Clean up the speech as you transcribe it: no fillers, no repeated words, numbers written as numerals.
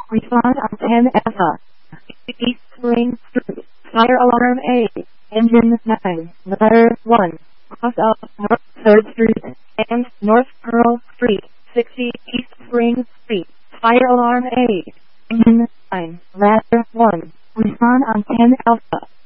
Respond on 10 Alpha. East Spring Street. Fire alarm A. Engine 9. Letter 1. Cross up North 3rd Street and North Pearl Street. 60 East Spring Street. Fire alarm A. Engine 9. Ladder 1. Respond on 10 Alpha.